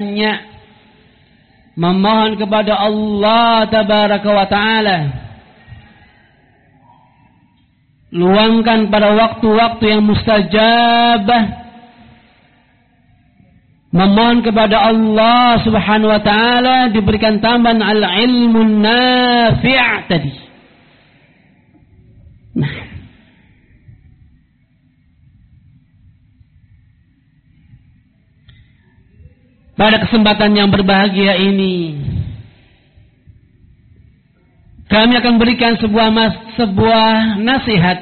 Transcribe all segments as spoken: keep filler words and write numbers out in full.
memohon kepada Allah tabaraka wa ta'ala, luangkan pada waktu-waktu yang mustajabah, memohon kepada Allah subhanahu wa ta'ala diberikan tambahan al-ilmun nafi' tadi. Nah, pada kesempatan yang berbahagia ini, kami akan berikan sebuah mas, sebuah nasihat.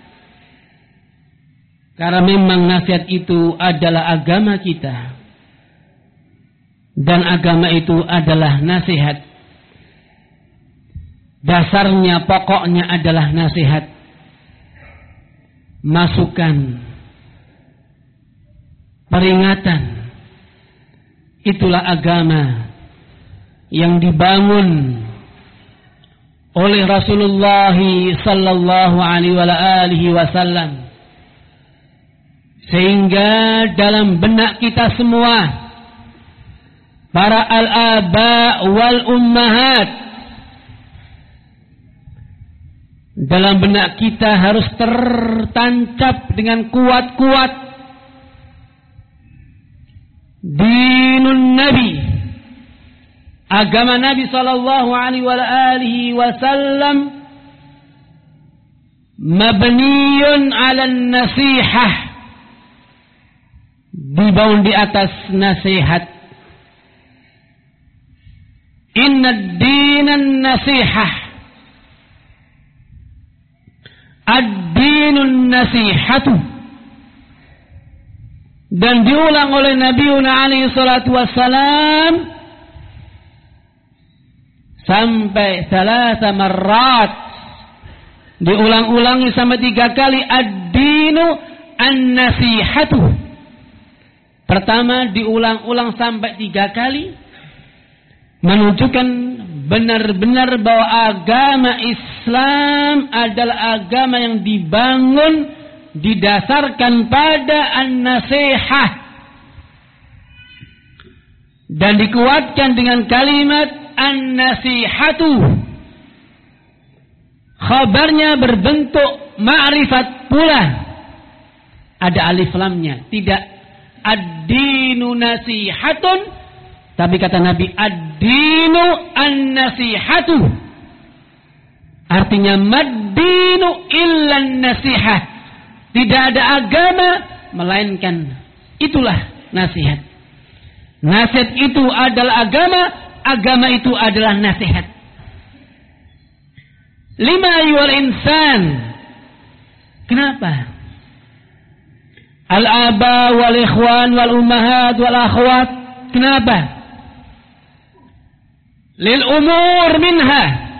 Karena memang nasihat itu adalah agama kita. Dan agama itu adalah nasihat. Dasarnya, pokoknya adalah nasihat. Masukan. Peringatan. Itulah agama yang dibangun oleh Rasulullah sallallahu alaihi wasallam, sehingga dalam benak kita semua, para al-aba wal ummahat, dalam benak kita harus tertancap dengan kuat-kuat dinun Nabi, agama Nabi sallallahu alaihi wasallam, mabniyun 'ala nasihah, dibangun di atas nasihat. Inna ad-dinan nasihah, ad-dinun nasihatu. Dan diulang oleh Nabiuna alaihi salatu wassalam sampai salasa marrat, diulang-ulangi sampai tiga kali. Ad-dinu an-nasihatu. Pertama diulang-ulang sampai tiga kali, menunjukkan benar-benar bahwa agama Islam adalah agama yang dibangun, didasarkan pada an-nasihah, dan dikuatkan dengan kalimat an-nasihatu. Khabarnya berbentuk ma'rifat pula, ada alif lamnya, tidak ad-dinu nasihatun, tapi kata Nabi ad-dinu an-nasihatu, artinya mad-dinu illa an-nasihah. Tidak ada agama melainkan itulah nasihat. Nasihat itu adalah agama, agama itu adalah nasihat. Lima ayyuhal insan. Kenapa? Al-aba wal ikhwan wal ummahat wal akhwat. Kenapa? Lil umur minha.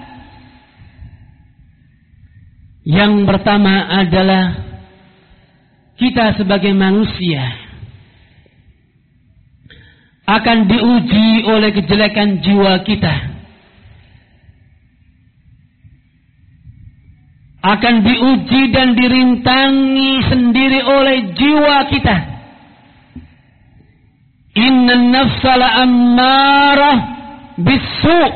Yang pertama adalah kita sebagai manusia akan diuji oleh kejelekan jiwa kita, akan diuji dan dirintangi sendiri oleh jiwa kita. Innan nafsa la'ammarah bis-su'.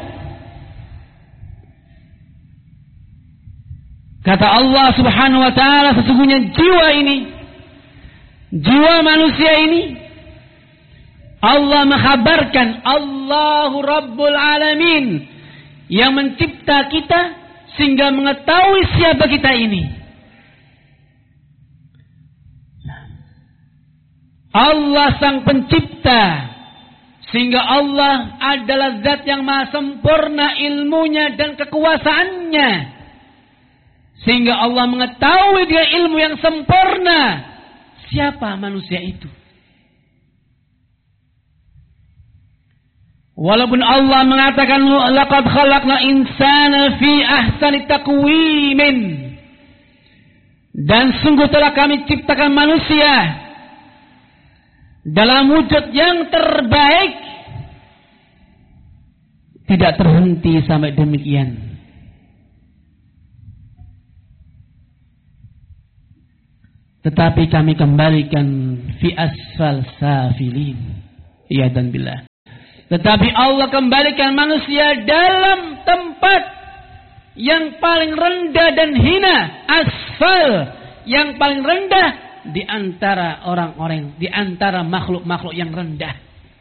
Kata Allah subhanahu wa ta'ala, sesungguhnya jiwa ini, jiwa manusia ini, Allah menghabarkan, Allahu Rabbul Alamin, yang mencipta kita sehingga mengetahui siapa kita ini. Allah sang pencipta, sehingga Allah adalah zat yang maha sempurna ilmunya dan kekuasaannya, sehingga Allah mengetahui dengan ilmu yang sempurna siapa manusia itu. Walaupun Allah mengatakan laqad khalaqna insana fi ahsani taqwimin, dan sungguh telah kami ciptakan manusia dalam wujud yang terbaik, tidak terhenti sampai demikian. Tetapi kami kembalikan fi asfal safilin. Ya dan billah. Tetapi Allah kembalikan manusia dalam tempat yang paling rendah dan hina, asfal, yang paling rendah di antara orang-orang, di antara makhluk-makhluk yang rendah.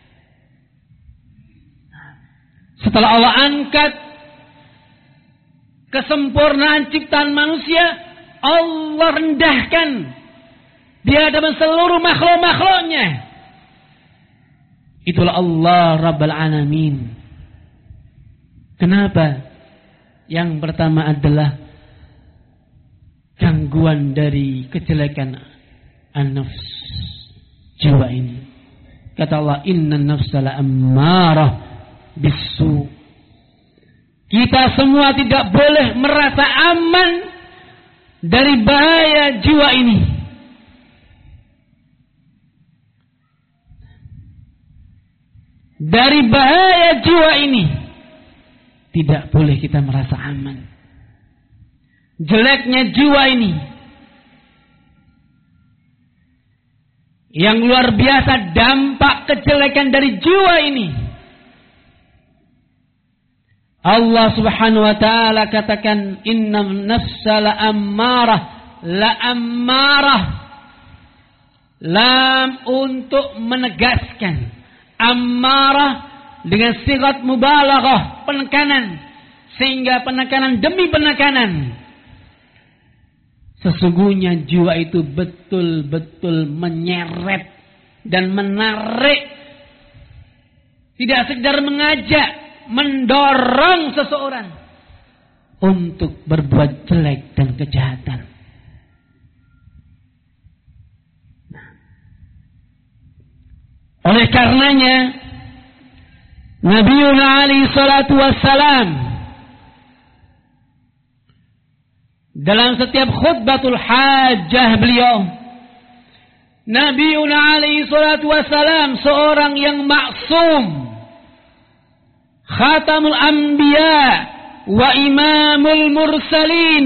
Setelah Allah angkat kesempurnaan ciptaan manusia, Allah rendahkan di hadapan seluruh makhluk-makhluknya. Itulah Allah Rabbul Alamin. Kenapa? Yang pertama adalah gangguan dari kejelekan an-nafs, jiwa ini. Kata Allah, innan nafsa la'ammarah bisu. Kita semua tidak boleh merasa aman dari bahaya jiwa ini. Dari bahaya jiwa ini tidak boleh kita merasa aman. Jeleknya jiwa ini yang luar biasa, dampak kejelekan dari jiwa ini. Allah Subhanahu wa taala katakan, innan nafsa la'ammarah, la'ammarah, lam untuk menegaskan, ammarah dengan sigat mubalaghah, penekanan, sehingga penekanan demi penekanan. Sesungguhnya jiwa itu betul-betul menyeret dan menarik, tidak sekedar mengajak, mendorong seseorang untuk berbuat jelek dan kejahatan. Oleh karenanya Nabiuna alaihi salatu wassalam dalam setiap khutbatul hajjah beliau, Nabiuna alaihi salatu wassalam seorang yang maksum, khatamul anbiya wa imamul mursalin,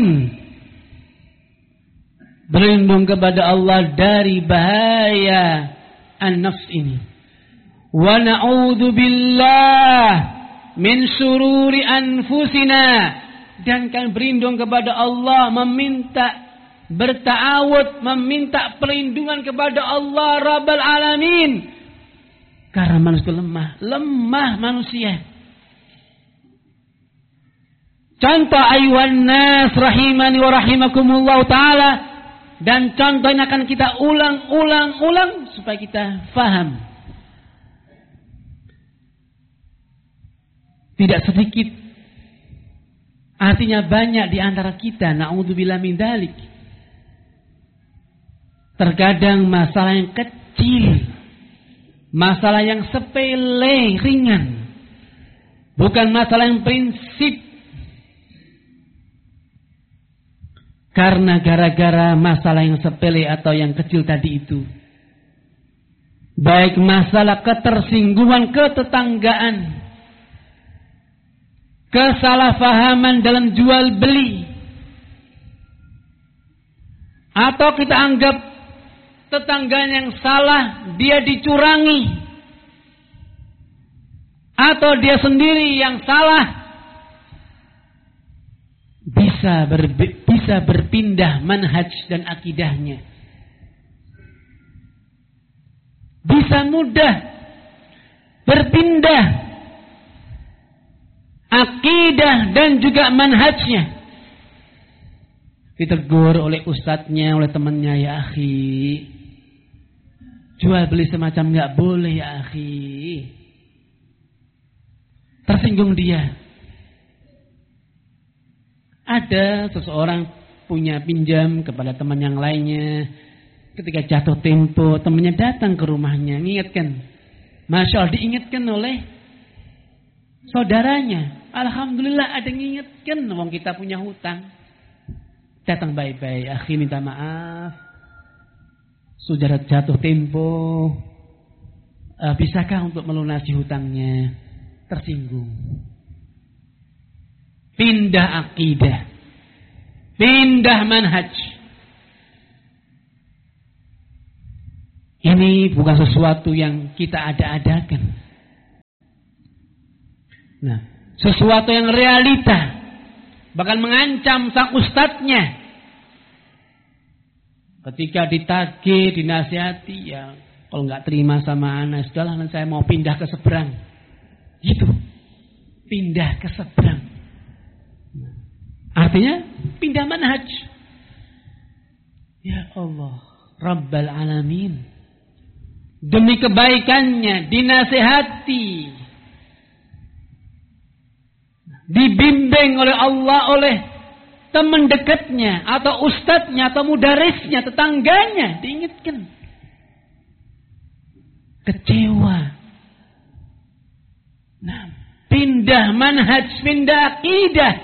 berlindung kepada Allah dari bahaya an-nafs ini. Wa na'udzu billah min syururi anfusina, dan kan berlindung kepada Allah, meminta berta'awud, meminta perlindungan kepada Allah Rabbul Alamin, karena manusia lemah, lemah manusia. Contoh ayuhan nas rahimani wa rahimakumullah ta'ala, dan contoh ini akan kita ulang-ulang-ulang supaya kita faham. Tidak sedikit, artinya banyak di antara kita, na'udzubillah min dzalik, terkadang masalah yang kecil, masalah yang sepele, ringan, bukan masalah yang prinsip, karena gara-gara masalah yang sepele atau yang kecil tadi itu, baik masalah ketersinggungan ketetanggaan, kesalahpahaman dalam jual beli, atau kita anggap tetangga yang salah, dia dicurangi, atau dia sendiri yang salah, bisa ber, bisa berpindah manhaj dan akidahnya, bisa mudah berpindah akidah dan juga manhajnya. Ditegur oleh ustadznya, oleh temannya, ya akhi, jual beli semacam nggak boleh ya akhi. Tersinggung dia. Ada seseorang punya pinjam kepada teman yang lainnya, ketika jatuh tempo temannya datang ke rumahnya, mengingatkan. Masya Allah, diingatkan oleh saudaranya. Alhamdulillah ada yang ingatkan, wong kita punya hutang. Datang baik-baik, akhi minta maaf, sudah jatuh tempo, uh, bisakah untuk melunasi hutangnya? Tersinggung. Pindah akidah, pindah manhaj. Ini bukan sesuatu yang kita ada-adakan. Nah, sesuatu yang realita, bahkan mengancam sang ustadznya. Ketika ditagih, dinasihati, ya kalau nggak terima sama anak, sudahlah saya mau pindah ke seberang. Gitu, pindah ke seberang. Artinya pindah manhaj. Ya Allah, Rabbal Alamin. Demi kebaikannya dinasihati, dibimbing oleh Allah, oleh teman dekatnya atau ustadznya atau mudarisnya, tetangganya, diingatkan. Kecewa. Nah, pindah manhaj, pindah akidah.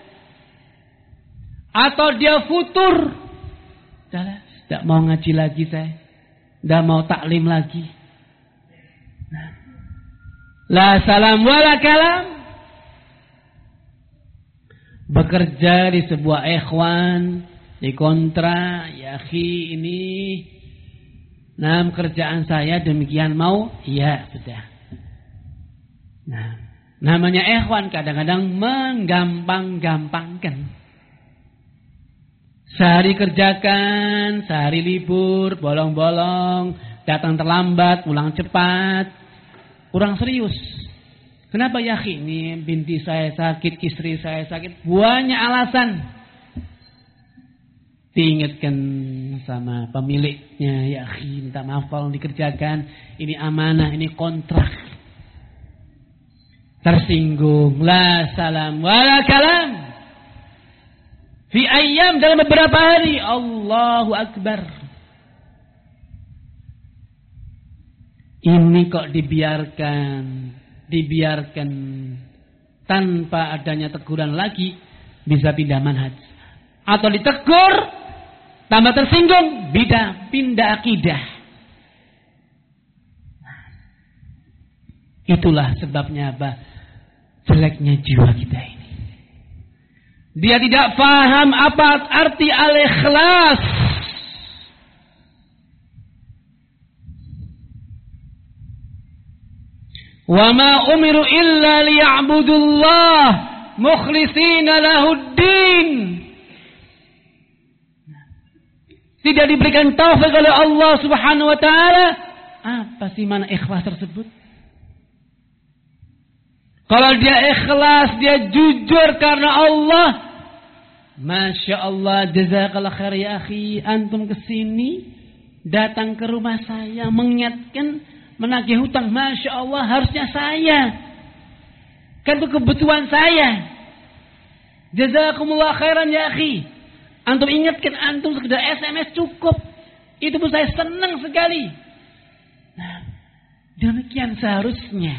Atau dia futur. Sudah, tidak mau ngaji lagi saya. Tidak mau taklim lagi. Nah. La salam wala kalam. Bekerja di sebuah ikhwan, di kontra, ya akhi ini, nah kerjaan saya demikian mau, ya sudah. Nah, namanya ikhwan kadang-kadang menggampang-gampangkan. Sehari kerjakan, sehari libur, bolong-bolong, datang terlambat, pulang cepat, kurang serius. Kenapa ya akhi? Ini binti saya sakit, istri saya sakit. Banyak alasan. Diingatkan sama pemiliknya. Ya akhi, minta maaf kalau dikerjakan. Ini amanah, ini kontrak. Tersinggung. La salam wala kalam. Fi ayyam, dalam beberapa hari. Allahu Akbar. Ini kok dibiarkan. Dibiarkan tanpa adanya teguran lagi, bisa pindah manhaj. Atau ditegur, tambah tersinggung, pindah, pindah akidah. Itulah sebabnya apa? Jeleknya jiwa kita ini. Dia tidak paham apa arti al-ikhlas. Wa ma umiru illa liya'budullah mukhlishina lahuddin. Tidak diberikan taufik oleh Allah Subhanahu wa taala. Apa sih mana ikhlas tersebut? Kalau dia ikhlas, dia jujur karena Allah, Masya Allah, jazakallah khair ya akhi, antum kesini datang ke rumah saya mengingatkan, menagih hutang, Masya Allah, harusnya saya. Kan itu kebutuhan saya. Jazakumullah khairan ya akhi. Antum ingatkan, antum sekedar S M S cukup. Itu pun saya senang sekali. Nah, demikian seharusnya.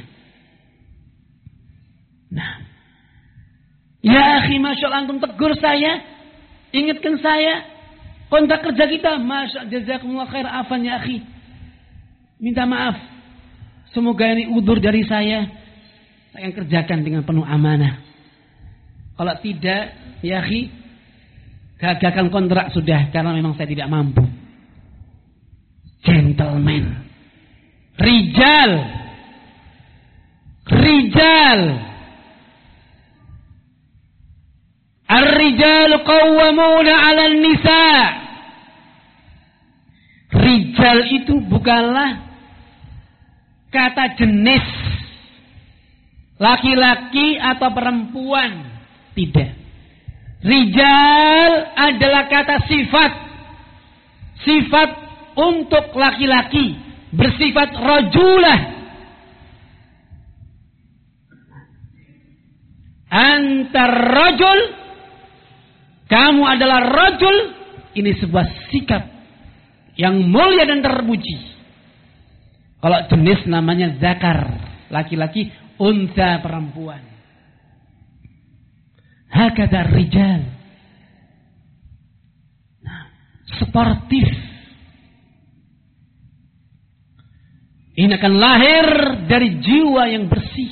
Nah, ya akhi, Masya Allah, antum tegur saya, ingatkan saya, kontrak kerja kita, Masya Allah, jazakumullah khair, afan ya akhi. Minta maaf. Semoga ini udzur dari saya. Saya akan kerjakan dengan penuh amanah. Kalau tidak, ya akhi, gagalkan kontrak sudah, karena memang saya tidak mampu. Gentleman. Rijal. Rijal. Ar-rijalu qawwamuna 'alan nisa. Rijal itu bukanlah kata jenis laki-laki atau perempuan. Tidak. Rijal adalah kata sifat. Sifat untuk laki-laki. Bersifat rajulah. Antar rajul. Kamu adalah rajul. Ini sebuah sikap yang mulia dan terpuji. Kalau jenis namanya zakar, laki-laki, unsa perempuan. Hakadha rijal. Nah, sportif. Ini akan lahir dari jiwa yang bersih.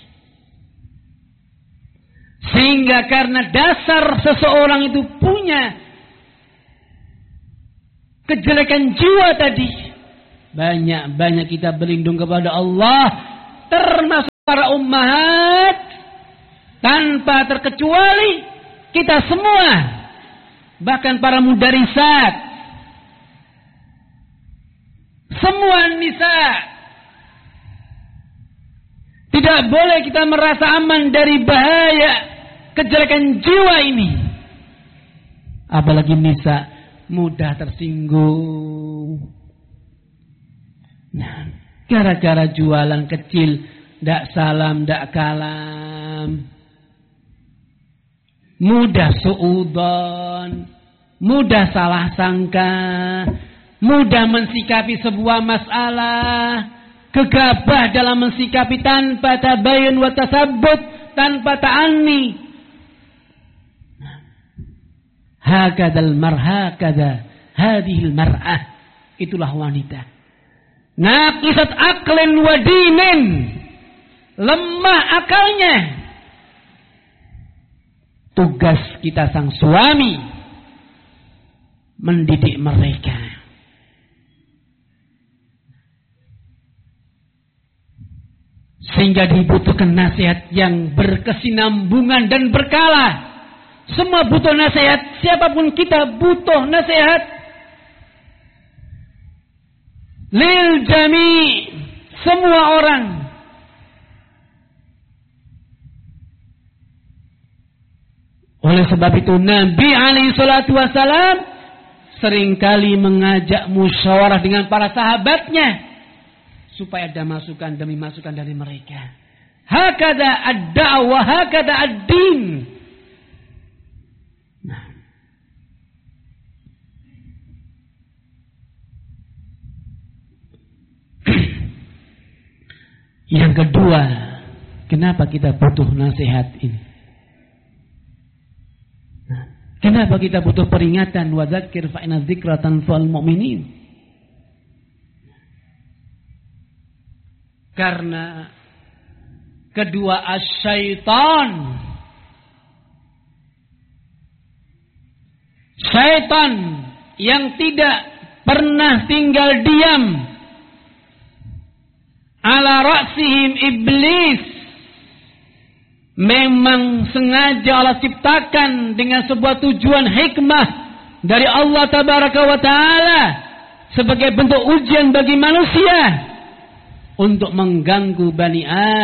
Sehingga karena dasar seseorang itu punya kejelekan jiwa tadi, banyak-banyak kita berlindung kepada Allah, termasuk para ummahat tanpa terkecuali kita semua, bahkan para mudarisat, semua nisa, tidak boleh kita merasa aman dari bahaya kejelekan jiwa ini. Apalagi nisa mudah tersinggung. Nah, gara-gara jualan kecil, ndak salam, ndak kalam, mudah suudzon, mudah salah sangka, mudah mensikapi sebuah masalah, gegabah dalam mensikapi tanpa tabayun wa tasabbut, tanpa ta'anni. Hakadzal mar'a, hakadza hadhil mar'ah. Itulah wanita. Naqisat aqlin wa dinin. Lemah akalnya. Tugas kita sang suami mendidik mereka. Sehingga dibutuhkan nasihat yang berkesinambungan dan berkala. Semua butuh nasihat. Siapapun kita butuh nasihat. Lil jami. Semua orang. Oleh sebab itu Nabi alaihi salatu wassalam seringkali mengajak musyawarah dengan para sahabatnya. Supaya ada masukan demi masukan dari mereka. Hakada ad-da'wah, hakada ad-din. Nah. Yang kedua, kenapa kita butuh nasihat ini? Nah, kenapa kita butuh peringatan? Wa dzakir fa inna dzikra tanfa'ul mu'minin. Karena kedua asyaitan, syaitan yang tidak pernah tinggal diam, ala ra'sihim iblis, memang sengaja Allah ciptakan dengan sebuah tujuan hikmah dari Allah tabaraka wa ta'ala sebagai bentuk ujian bagi manusia untuk mengganggu Bani Adam.